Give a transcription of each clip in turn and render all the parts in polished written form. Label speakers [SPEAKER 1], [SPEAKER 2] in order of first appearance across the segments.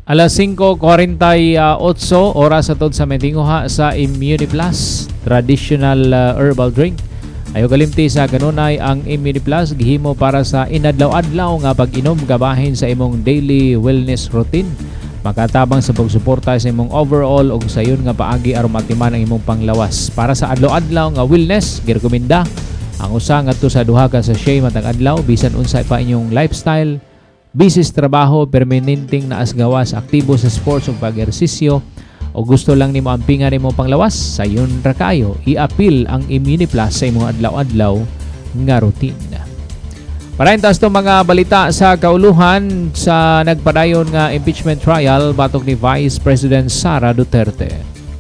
[SPEAKER 1] Alas 5:48 oras atod sa Medingoha sa Immuniplus traditional herbal drink. Ayo kalimti sa kanunay ang Immuniplus gihimo para sa inadlaw-adlaw nga pag-inom gabahin sa imong daily wellness routine. Makatabang sa pagsuporta sa imong overall ug sayon nga paagi aron matiman ang imong panglawas. Para sa adlaw-adlaw nga wellness, girekomenda ang usa ngadto sa duha ka sachet matag adlaw bisan unsay pa inyong lifestyle. Bisis trabaho, permanenteng naasgawas, aktibo sa sports o pag-ersisyo o gusto lang nimo ampingan nimo panglawas, sayon ra kayo i-appeal ang Immuniplus sa imong adlaw-adlaw nga routine. Paraintas to mga balita sa kauluhan sa nagpadayon nga impeachment trial batok ni Vice President Sara Duterte.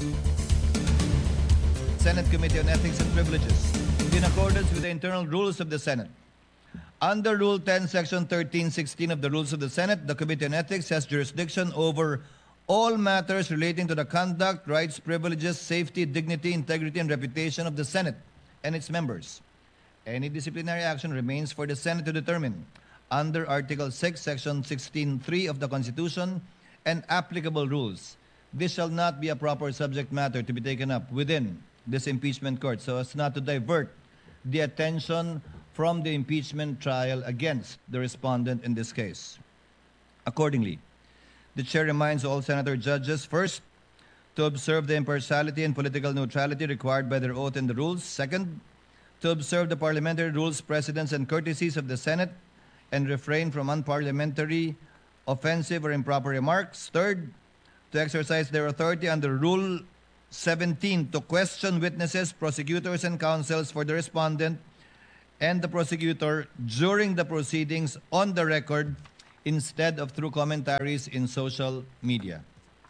[SPEAKER 2] Senate Committee on Ethics and Privileges in accordance with the internal rules of the Senate. Under Rule 10, Section 1316 of the Rules of the Senate, the Committee on Ethics has jurisdiction over all matters relating to the conduct, rights, privileges, safety, dignity, integrity, and reputation of the Senate and its members. Any disciplinary action remains for the Senate to determine under Article 6, Section 16.3 of the Constitution and applicable rules. This shall not be a proper subject matter to be taken up within this impeachment court so as not to divert the attention from the impeachment trial against the respondent in this case. Accordingly, the chair reminds all senator judges, first, to observe the impartiality and political neutrality required by their oath and the rules. Second, to observe the parliamentary rules, precedents, and courtesies of the Senate and refrain from unparliamentary, offensive, or improper remarks. Third, to exercise their authority under Rule 17 to question witnesses, prosecutors, and counsels for the respondent and the prosecutor during the proceedings on the record instead of through commentaries in social media.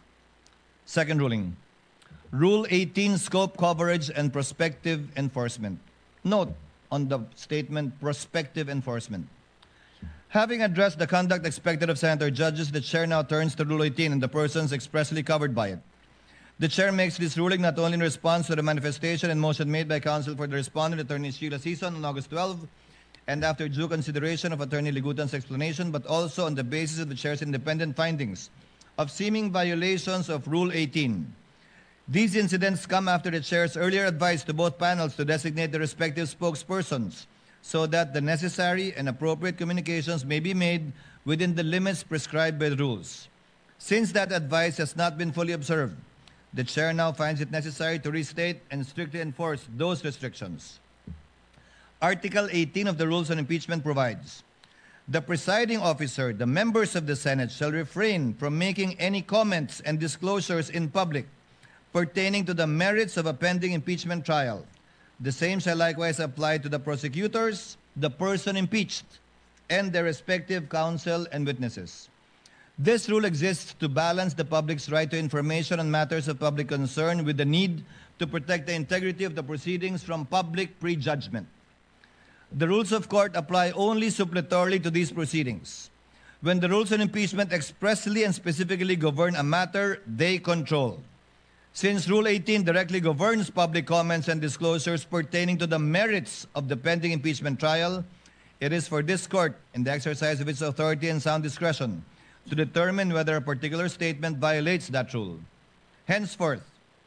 [SPEAKER 2] Second ruling, Rule 18, Scope, Coverage, and Prospective Enforcement. Note on the statement, prospective enforcement. Having addressed the conduct expected of senator judges, the chair now turns to Rule 18 and the persons expressly covered by it. The chair makes this ruling not only in response to the manifestation and motion made by counsel for the respondent, Attorney Sheila Season, on August 12, and after due consideration of Attorney Ligutan's explanation, but also on the basis of the chair's independent findings of seeming violations of Rule 18. These incidents come after the chair's earlier advice to both panels to designate the respective spokespersons so that the necessary and appropriate communications may be made within the limits prescribed by the rules. Since that advice has not been fully observed, the chair now finds it necessary to restate and strictly enforce those restrictions. Article 18 of the Rules on Impeachment provides, the presiding officer, the members of the Senate, shall refrain from making any comments and disclosures in public pertaining to the merits of a pending impeachment trial. The same shall likewise apply to the prosecutors, the person impeached, and their respective counsel and witnesses. This rule exists to balance the public's right to information on matters of public concern with the need to protect the integrity of the proceedings from public prejudgment. The rules of court apply only suppletorily to these proceedings. When the rules on impeachment expressly and specifically govern a matter, they control. Since Rule 18 directly governs public comments and disclosures pertaining to the merits of the pending impeachment trial, it is for this court, in the exercise of its authority and sound discretion, to determine whether a particular statement violates that rule. Henceforth,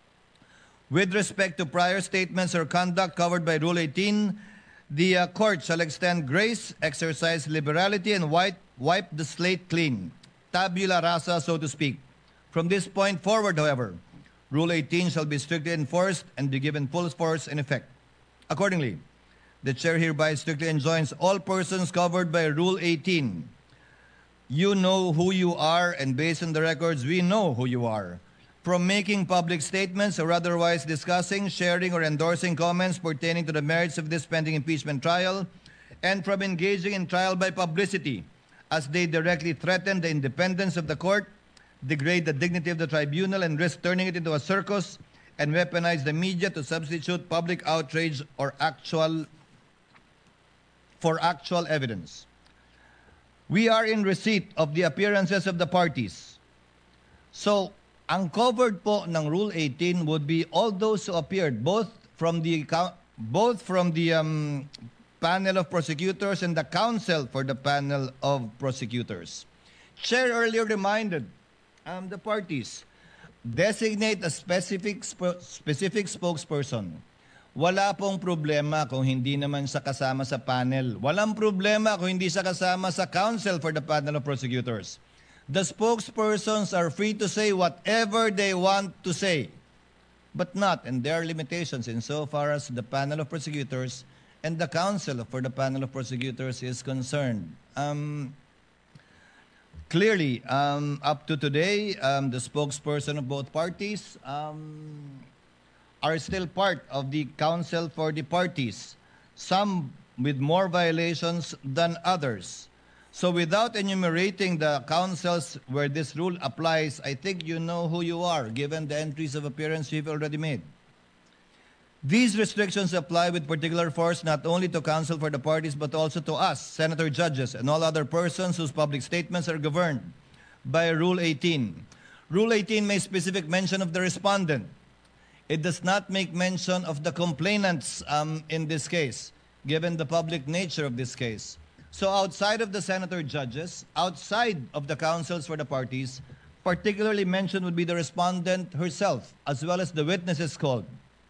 [SPEAKER 2] with respect to prior statements or conduct covered by Rule 18, the court shall extend grace, exercise liberality, and wipe the slate clean, tabula rasa, so to speak. From this point forward, however, Rule 18 shall be strictly enforced and be given full force and effect. Accordingly, the chair hereby strictly enjoins all persons covered by Rule 18. You know who you are, and based on the records, we know who you are. From making public statements or otherwise discussing, sharing, or endorsing comments pertaining to the merits of this pending impeachment trial, and from engaging in trial by publicity, as they directly threaten the independence of the court, degrade the dignity of the tribunal, and risk turning it into a circus, and weaponize the media to substitute public outrage or actual evidence. We are in receipt of the appearances of the parties. So, ang covered po ng Rule 18 would be all those who appeared, both from the panel of prosecutors and the counsel for the panel of prosecutors. Chair earlier reminded the parties designate a specific spokesperson. Wala pong problema kung hindi naman siya kasama sa panel. Walang problema kung hindi siya kasama sa council for the panel of prosecutors. The spokespersons are free to say whatever they want to say, but not, and there are limitations insofar as the panel of prosecutors and the council for the panel of prosecutors is concerned. Clearly, up to today, the spokesperson of both parties are still part of the council for the parties, some with more violations than others. So without enumerating the councils where this rule applies, I think you know who you are, given the entries of appearance you've already made. These restrictions apply with particular force not only to counsel for the parties but also to us, senator judges, and all other persons whose public statements are governed by Rule 18. Rule 18 makes specific mention of the respondent. It does not make mention of the complainants in this case, given the public nature of this case. So outside of the senator judges, outside of the counsels for the parties, particularly mentioned would be the respondent herself, as well as the witnesses called.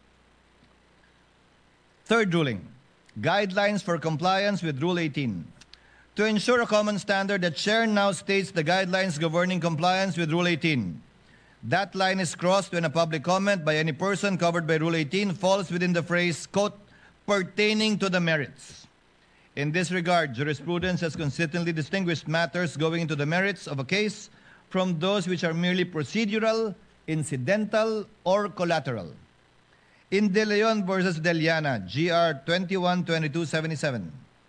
[SPEAKER 2] Third ruling, guidelines for compliance with Rule 18. To ensure a common standard, the chair now states the guidelines governing compliance with Rule 18. That line is crossed when a public comment by any person covered by Rule 18 falls within the phrase, quote, pertaining to the merits. In this regard, jurisprudence has consistently distinguished matters going into the merits of a case from those which are merely procedural, incidental, or collateral. In De Leon versus Deliana, GR 21-2277,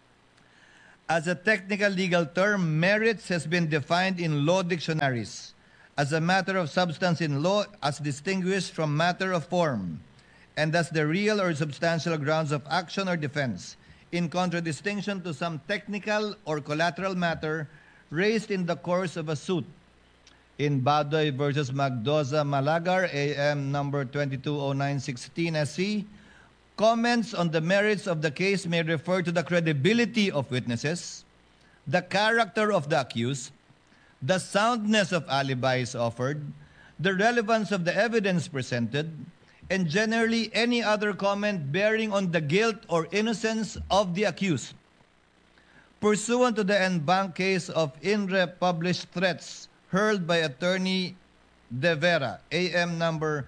[SPEAKER 2] as a technical legal term, merits has been defined in law dictionaries as a matter of substance in law as distinguished from matter of form, and as the real or substantial grounds of action or defense, in contradistinction to some technical or collateral matter raised in the course of a suit. In Badoy versus Magdoza Malagar, AM number 220916 SC, comments on the merits of the case may refer to the credibility of witnesses, the character of the accused, the soundness of alibis offered, the relevance of the evidence presented, and generally any other comment bearing on the guilt or innocence of the accused. Pursuant to the en banc case of INRE published threats hurled by Attorney De Vera, AM number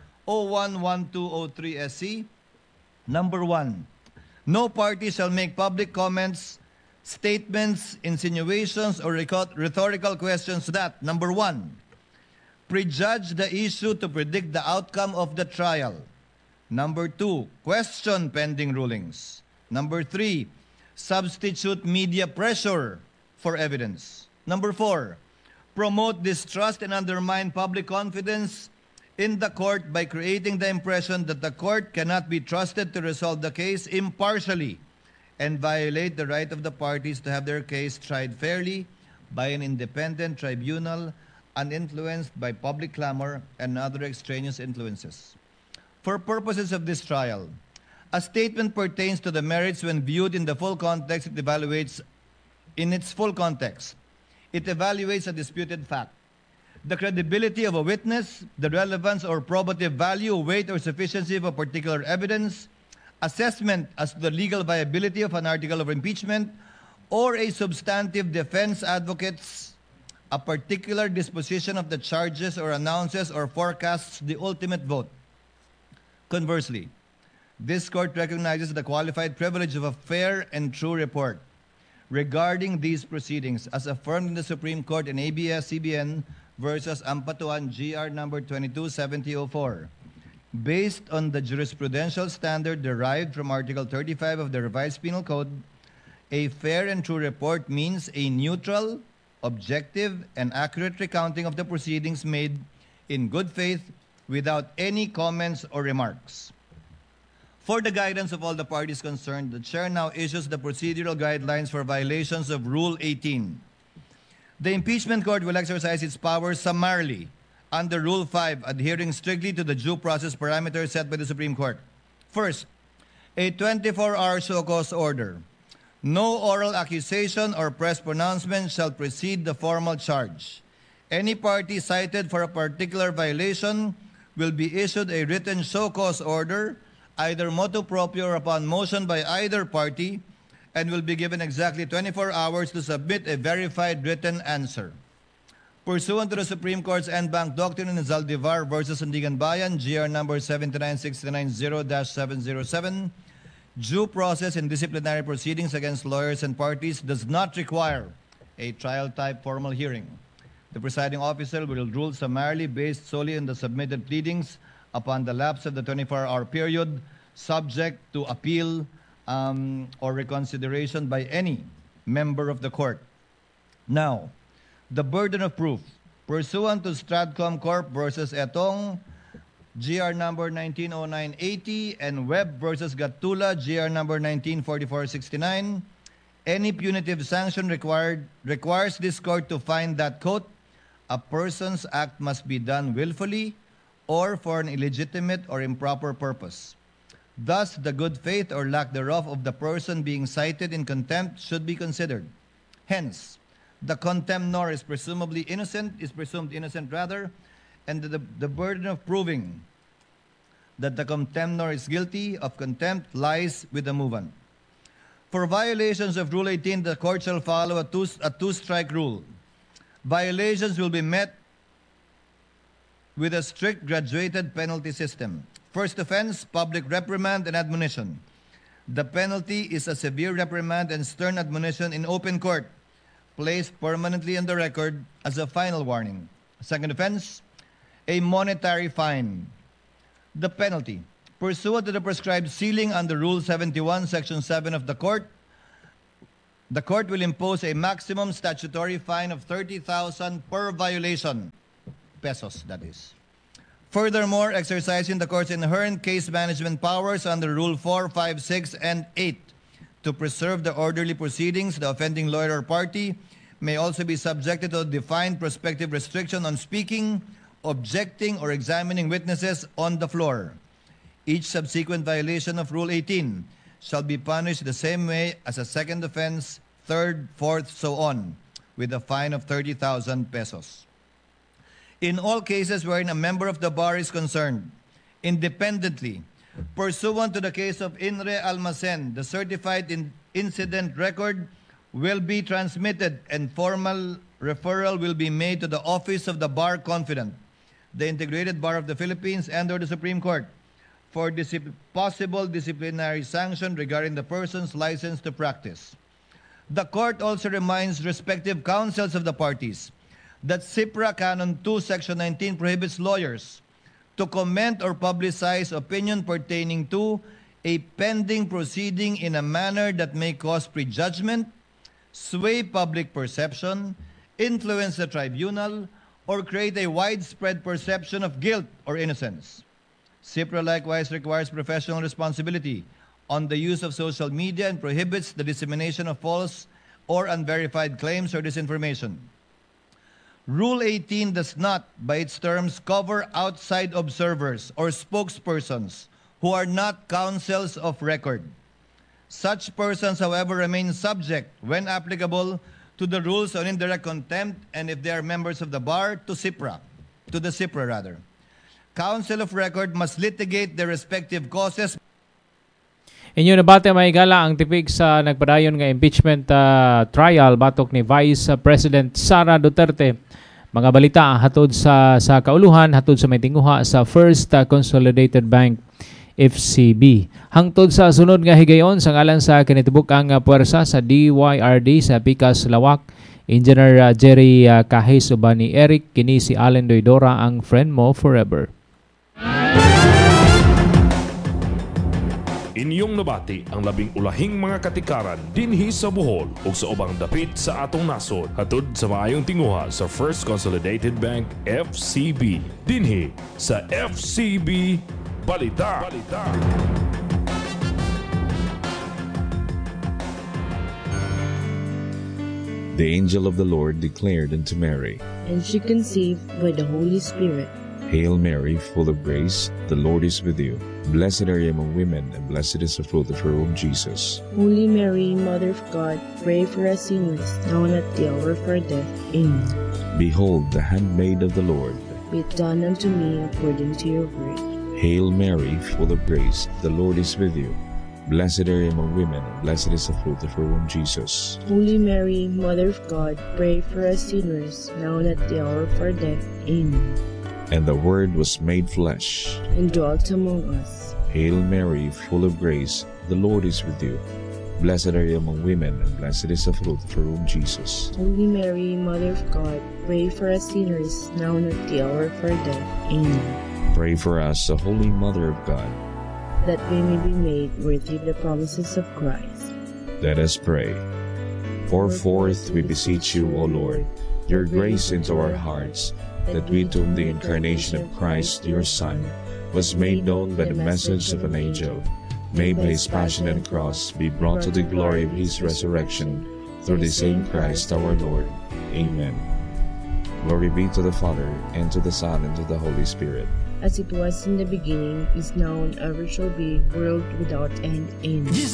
[SPEAKER 2] 011203 SC, number 1, no party shall make public comments, statements, insinuations, or rhetorical questions that, number 1, prejudge the issue to predict the outcome of the trial. Number 2, question pending rulings. Number 3, substitute media pressure for evidence. Number 4, promote distrust and undermine public confidence in the court by creating the impression that the court cannot be trusted to resolve the case impartially and violate the right of the parties to have their case tried fairly by an independent tribunal uninfluenced by public clamor and other extraneous influences. For purposes of this trial, a statement pertains to the merits when viewed in the full context. It evaluates in its full context. It evaluates a disputed fact, the credibility of a witness, the relevance or probative value, weight, or sufficiency of a particular evidence, assessment as to the legal viability of an article of impeachment, or a substantive defense advocates a particular disposition of the charges or announces or forecasts the ultimate vote. Conversely, this court recognizes the qualified privilege of a fair and true report regarding these proceedings as affirmed in the Supreme Court in ABS-CBN versus Ampatuan GR number 227004. Based on the jurisprudential standard derived from Article 35 of the Revised Penal Code, a fair and true report means a neutral, objective, and accurate recounting of the proceedings made in good faith without any comments or remarks. For the guidance of all the parties concerned, the Chair now issues the procedural guidelines for violations of Rule 18. The Impeachment Court will exercise its powers summarily under Rule 5, adhering strictly to the due process parameters set by the Supreme Court. First, a 24-hour show cause order. No oral accusation or press pronouncement shall precede the formal charge. Any party cited for a particular violation will be issued a written show cause order, either motu proprio or upon motion by either party, and will be given exactly 24 hours to submit a verified written answer. Pursuant to the Supreme Court's en banc doctrine in Zaldivar versus Sandigan Bayan, GR number 79690-707, due process in disciplinary proceedings against lawyers and parties does not require a trial-type formal hearing. The presiding officer will rule summarily based solely on the submitted pleadings upon the lapse of the 24-hour period, subject to appeal or reconsideration by any member of the court. Now, the burden of proof. Pursuant to Stratcom Corp. versus Etong, GR number 190980, and Webb versus Gatula, GR number 194469, any punitive sanction requires this court to find that, quote, a person's act must be done willfully or for an illegitimate or improper purpose. Thus, the good faith or lack thereof of the person being cited in contempt should be considered. Hence, the contemnor is presumed innocent, and the burden of proving that the contemnor is guilty of contempt lies with the movant. For violations of Rule 18, the court shall follow a two-strike rule. Violations will be met with a strict graduated penalty system. First offense, public reprimand and admonition. The penalty is a severe reprimand and stern admonition in open court, placed permanently on the record as a final warning. Second offense, a monetary fine. The penalty, pursuant to the prescribed ceiling under Rule 71, Section 7 of the court will impose a maximum statutory fine of 30,000 per violation, pesos that is. Furthermore, exercising the court's inherent case management powers under Rule 4, 5, 6, and 8 to preserve the orderly proceedings, the offending lawyer or party may also be subjected to a defined prospective restriction on speaking, objecting, or examining witnesses on the floor. Each subsequent violation of Rule 18 shall be punished the same way as a second offense, third, fourth, so on, with a fine of 30,000 pesos. In all cases wherein a member of the bar is concerned, independently, pursuant to the case of Inre Almacen, the certified incident record will be transmitted and formal referral will be made to the Office of the Bar Confidant, the Integrated Bar of the Philippines, and or the Supreme Court for possible disciplinary sanction regarding the person's license to practice. The court also reminds respective counsels of the parties that CIPRA Canon 2, Section 19 prohibits lawyers to comment or publicize opinion pertaining to a pending proceeding in a manner that may cause prejudgment, sway public perception, influence the tribunal, or create a widespread perception of guilt or innocence. CIPRA likewise requires professional responsibility on the use of social media and prohibits the dissemination of false or unverified claims or disinformation. Rule 18 does not, by its terms, cover outside observers or spokespersons who are not counsels of record. Such persons, however, remain subject, when applicable, to the rules on indirect contempt, and if they are members of the bar, to the CIPRA. Counsel of record must litigate their respective causes.
[SPEAKER 1] Inyo nabate may gala ang tipig sa nagpadayon nga impeachment trial batok ni Vice President Sara Duterte. Mga balita hatod sa kauluhan, hatod sa may tinguha sa First Consolidated Bank FCB. Hangtod sa sunod nga higayon sa ngalan sa kinitibuk-ang puwersa sa DYRD sa Pikas Lawak, Engineer Jerry Kahis uban ni Eric, kini si Allen Doydora ang friend mo forever.
[SPEAKER 3] Inyong nabati ang labing ulahing mga katikaran dinhi sa Bohol ug sa ubang dapit sa atong nasod. Hatod sa maayong tinguha sa First Consolidated Bank FCB dinhi sa FCB Balita.
[SPEAKER 4] The angel of the Lord declared unto Mary,
[SPEAKER 5] and she conceived by the Holy Spirit.
[SPEAKER 4] Hail Mary, full of grace, the Lord is with you. Blessed are you among women, and blessed is the fruit of her womb, Jesus.
[SPEAKER 5] Holy Mary, Mother of God, pray for us sinners, now and at the hour of our death. Amen.
[SPEAKER 4] Behold, the handmaid of the Lord.
[SPEAKER 5] Be it done unto me according to your word.
[SPEAKER 4] Hail Mary, full of grace, the Lord is with you. Blessed are you among women, and blessed is the fruit of your womb, Jesus.
[SPEAKER 5] Holy Mary, Mother of God, pray for us sinners, now and at the hour of our death. Amen.
[SPEAKER 4] And the Word was made flesh.
[SPEAKER 5] And dwelt among us.
[SPEAKER 4] Hail Mary, full of grace, the Lord is with you. Blessed are you among women, and blessed is the fruit of your womb, Jesus.
[SPEAKER 5] Holy Mary, Mother of God, pray for us sinners, now and at the hour of our death. Amen.
[SPEAKER 4] Pray for us, the Holy Mother of God,
[SPEAKER 5] that we may be made worthy of the promises of Christ.
[SPEAKER 4] let us pray. Pour forth, we beseech you, O Lord, your grace into our hearts, that we, to whom the incarnation of Christ, your Son, was made known by the message of an angel, may by his passion and cross be brought to the glory of his resurrection, through the same Christ our Lord. Amen. Glory be to the Father, and to the Son, and to the Holy Spirit.
[SPEAKER 5] As it was in the beginning, is now, and ever shall be, world without end. Amen.